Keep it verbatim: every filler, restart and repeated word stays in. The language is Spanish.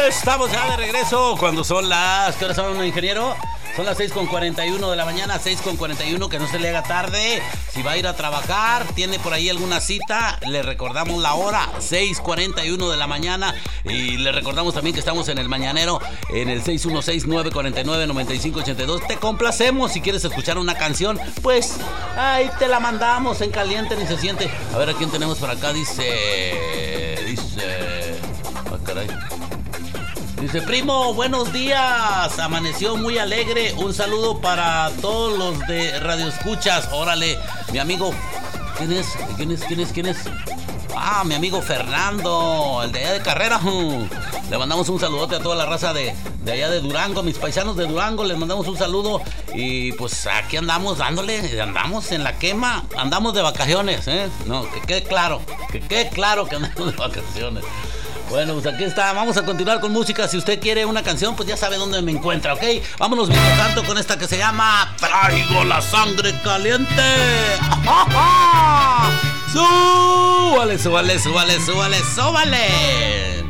Estamos ya de regreso cuando son las... ¿Qué hora son, ingeniero? Son las seis con cuarenta y uno de la mañana, seis con cuarenta y uno, que no se le haga tarde. Si va a ir a trabajar, tiene por ahí alguna cita, le recordamos la hora, seis cuarenta y uno de la mañana. Y le recordamos también que estamos en el Mañanero, en el seis uno seis, nueve cuatro nueve, nueve cinco ocho dos. Te complacemos. Si quieres escuchar una canción, pues ahí te la mandamos en caliente, ni se siente. A ver, ¿a quién tenemos por acá? Dice... Dice... Ah, caray. Dice, primo, buenos días. Amaneció muy alegre. Un saludo para todos los de Radio Escuchas. Órale, mi amigo. ¿Quién es? ¿Quién es? ¿Quién es? ¿Quién es? Ah, mi amigo Fernando, el de allá de Carrera. Le mandamos un saludote a toda la raza de, de allá de Durango, mis paisanos de Durango. Les mandamos un saludo. Y pues aquí andamos dándole, andamos en la quema. Andamos de vacaciones, ¿eh? No, que quede claro, que quede claro que andamos de vacaciones. Bueno, pues aquí está, vamos a continuar con música. Si usted quiere una canción, pues ya sabe dónde me encuentra, ¿ok? Vámonos mientras tanto con esta que se llama Traigo la sangre caliente. ¡Ja, ja! ¡Súbale, súbale, súbale, súbale, súbale!